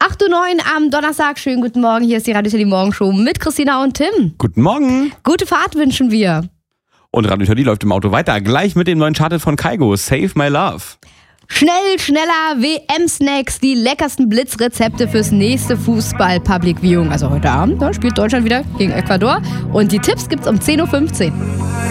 8:09 Uhr am Donnerstag. Schönen guten Morgen. Hier ist die Radio Teddy Morgenshow mit Christina und Tim. Guten Morgen. Gute Fahrt wünschen wir. Und Radio Teddy läuft im Auto weiter. Gleich mit dem neuen Charted von Kaigo. Save My Love. Schnell, schneller, WM-Snacks, die leckersten Blitzrezepte fürs nächste Fußball-Public Viewing. Also heute Abend, da spielt Deutschland wieder gegen Ecuador. Und die Tipps gibt's um 10:15 Uhr.